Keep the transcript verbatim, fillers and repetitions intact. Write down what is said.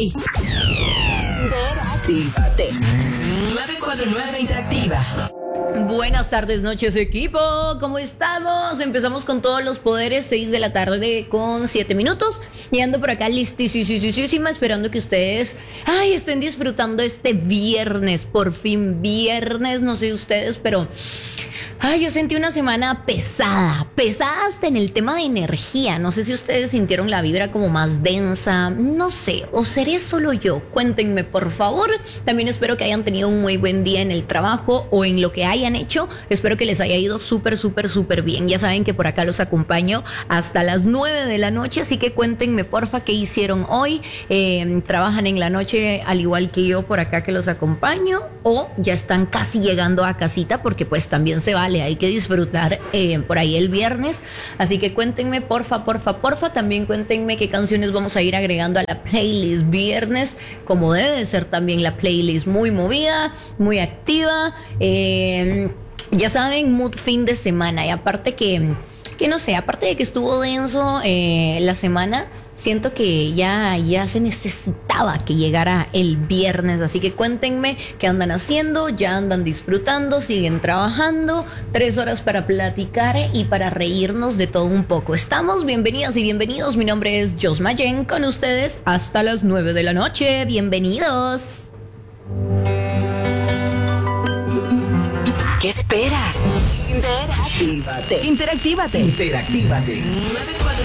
Ey. Interactívate. nueve cuatro nueve Interactiva. Buenas tardes, noches, equipo. ¿Cómo estamos? Empezamos con todos los poderes, seis de la tarde con siete minutos. Y ando por acá listísima, esperando que ustedes ay, estén disfrutando este viernes. Por fin viernes, no sé ustedes, pero ay, yo sentí una semana pesada, pesada hasta en el tema de energía. No sé si ustedes sintieron la vibra como más densa, no sé, o seré solo yo. Cuéntenme, por favor. También espero que hayan tenido un muy buen día en el trabajo o en lo que hayan hecho. Espero que les haya ido súper, súper, súper bien. Ya saben que por acá los acompaño hasta las nueve de la noche, así que cuéntenme, porfa, qué hicieron hoy. Eh, ¿Trabajan en la noche al igual que yo por acá que los acompaño? ¿O ya están casi llegando a casita? Porque pues también se vale. Hay que disfrutar eh, por ahí el viernes. Así que cuéntenme, porfa, porfa, porfa. También cuéntenme qué canciones vamos a ir agregando a la playlist viernes, como debe de ser también la playlist muy movida, muy activa. Eh, ya saben, mood fin de semana. Y aparte que, que no sé, aparte de que estuvo denso eh, la semana, siento que ya, ya se necesitaba que llegara el viernes. Así que cuéntenme qué andan haciendo, ya andan disfrutando, siguen trabajando. Tres horas para platicar y para reírnos de todo un poco. Estamos, bienvenidas y bienvenidos. Mi nombre es Jos Mayen, con ustedes hasta las nueve de la noche. Bienvenidos. ¿Qué esperas? Interactívate. Interactívate. Interactívate. nueve cuatro